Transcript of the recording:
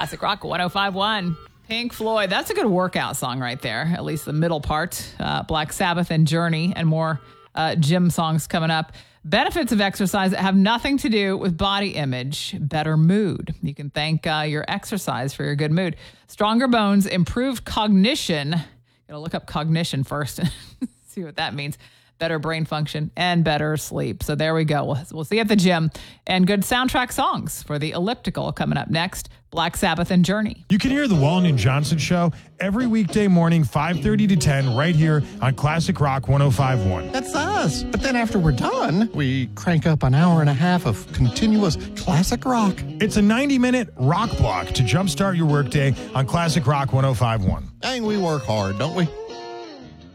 Classic Rock 105.1. Pink Floyd. That's a good workout song right there, at least the middle part. Black Sabbath and Journey and more gym songs coming up. Benefits of exercise that have nothing to do with body image. Better mood. You can thank your exercise for your good mood. Stronger bones, improved cognition. Gotta look up cognition first and see what that means. Better brain function and better sleep. So there we go. We'll see you at the gym. And good soundtrack songs for the elliptical coming up next. Black Sabbath and Journey. You can hear the Wallen and Johnson Show every weekday morning, 5:30 to 10, right here on Classic Rock 105.1. That's us. But then after we're done, we crank up an hour and a half of continuous classic rock. It's a 90-minute rock block to jumpstart your workday on Classic Rock 105.1. Dang, we work hard, don't we?